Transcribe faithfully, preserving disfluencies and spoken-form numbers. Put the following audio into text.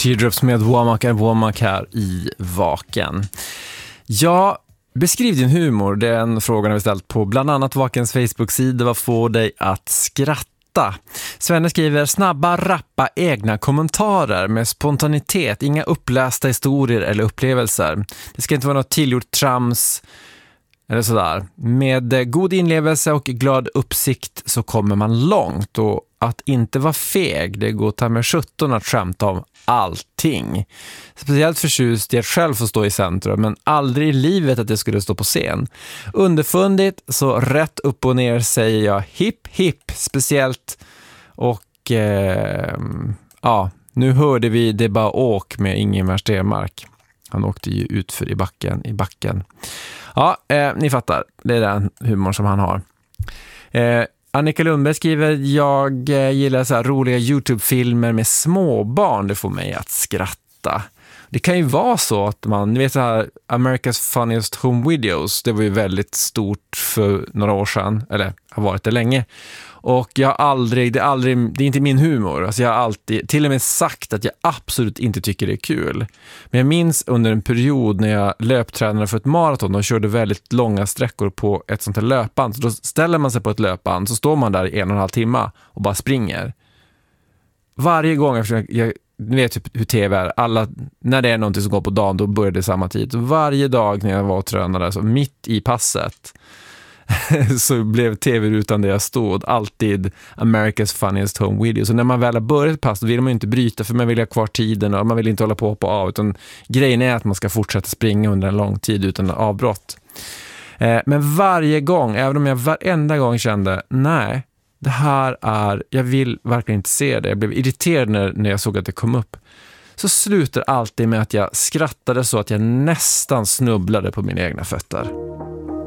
Teardrops med Womack and Womack här i Vaken. Ja, beskriv din humor. Det är en fråga vi ställt på bland annat Vakens Facebook-sida. Vad får dig att skratta? Svenne skriver snabba, rappa egna kommentarer med spontanitet. Inga upplästa historier eller upplevelser. Det ska inte vara något tillgjort trams eller sådär. Med god inlevelse och glad uppsikt så kommer man långt. Och att inte vara feg, det går ta med sjutton att skämta om allting. Speciellt förtjust i att själv få stå i centrum, men aldrig i livet att det skulle stå på scen. Underfundigt, så rätt upp och ner säger jag hipp hipp, speciellt. Och eh, ja, nu hörde vi det bara åk med Ingemar Stenmark. Han åkte ju ut för i backen, i backen. Ja, eh, ni fattar. Det är den humor som han har. Eh, Annika Lundberg skriver, jag eh, gillar så här roliga YouTube-filmer med småbarn. Det får mig att skratta. Det kan ju vara så att man, ni vet så här America's Funniest Home Videos, det var ju väldigt stort för några år sedan, eller har varit det länge. Och jag har aldrig, det är aldrig, det är inte min humor. Alltså jag har alltid, till och med sagt att jag absolut inte tycker det är kul. Men jag minns under en period när jag löptränade för ett maraton och körde väldigt långa sträckor på ett sånt här löpband. Så då ställer man sig på ett löpband, så står man där i en och en halv timme och bara springer. Varje gång jag försöker, jag ni vet typ hur tv är, alla, när det är någonting som går på dagen, då börjar det samma tid. Så varje dag när jag var och tränade, så mitt i passet så blev tv-rutan där jag stod alltid America's Funniest Home Video. Så när man väl har börjat pass, då vill man ju inte bryta, för man vill ha kvar tiden och man vill inte hålla på på av, utan grejen är att man ska fortsätta springa under en lång tid utan avbrott. Eh, men varje gång, även om jag varenda gång kände nej, det här är, jag vill verkligen inte se det, jag blev irriterad när, när jag såg att det kom upp, så slutar alltid med att jag skrattade så att jag nästan snubblade på mina egna fötter.